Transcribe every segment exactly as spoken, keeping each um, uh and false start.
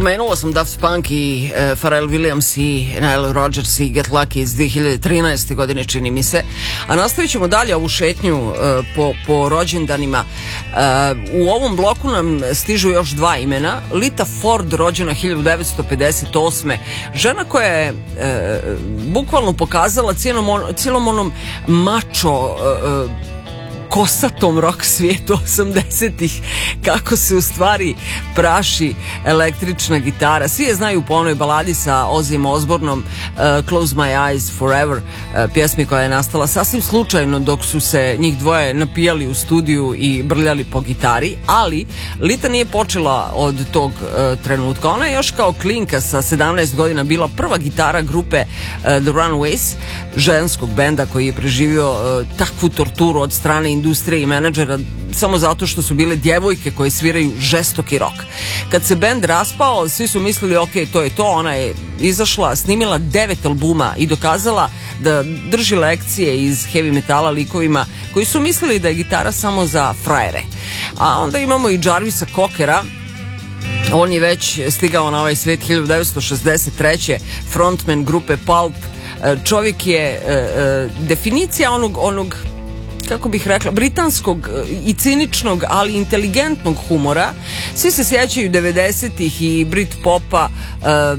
pomenula sam Daft Punk i e, Pharrell Williams i Nile Rodgers i Get Lucky iz dve hiljade trinaeste. godine, čini mi se. A nastavit ćemo dalje ovu šetnju e, po, po rođendanima. E, u ovom bloku nam stižu još dva imena. Lita Ford, rođena hiljadu devetsto pedeset osme. Žena koja je e, bukvalno pokazala cijelom, on, cijelom onom mačo e, kosatom rock svijetu osamdesetih kako se u stvari praši električna gitara. Svi je znaju po onoj baladi sa Ozzyjem Osbourneom uh, Close My Eyes Forever, uh, pjesmi koja je nastala sasvim slučajno dok su se njih dvoje napijali u studiju i brljali po gitari, ali Lita nije počela od tog uh, trenutka. Ona je još kao klinka sa sedamnaest godina bila prva gitara grupe uh, The Runaways, ženskog benda koji je preživio uh, takvu torturu od strane industrije i menadžera samo zato što su bile djevojke koje sviraju žestoki rock. Kad se bend raspao, svi su mislili ok, to je to, ona je izašla, snimila devet albuma i dokazala da drži lekcije iz heavy metala likovima koji su mislili da je gitara samo za frajere. A onda imamo i Jarvisa Cockera. On je već stigao na ovaj svijet hiljadu devetsto šezdeset treće. frontman grupe Pulp. Čovjek je e, e, definicija onog, onog kako bih rekla, britanskog i ciničnog, ali inteligentnog humora. Svi se sjećaju devedesetih i Brit popa, uh,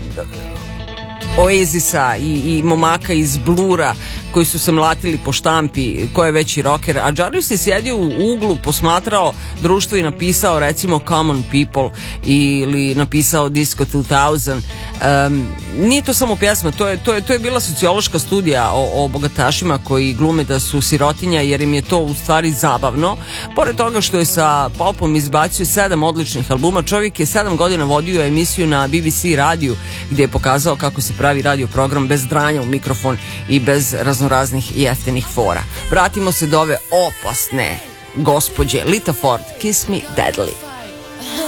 Oasisa i, i momaka iz Blura koji su se mlatili po štampi ko je veći rocker, a Jarvis je sjedio u uglu, posmatrao društvo i napisao recimo Common People ili napisao Disco two thousand. Um, nije to samo pjesma, to je, to je, to je bila sociološka studija o, o bogatašima koji glume da su sirotinja jer im je to u stvari zabavno. Pored toga što je sa Pulpom izbacio sedam odličnih albuma, čovjek je sedam godina vodio emisiju na B B C radiju gdje je pokazao kako se pravi radio program bez dranja u mikrofon i bez raznoraznih jeftinih fora. Vratimo se do ove opasne gospođe Lita Ford, Kiss Me Deadly.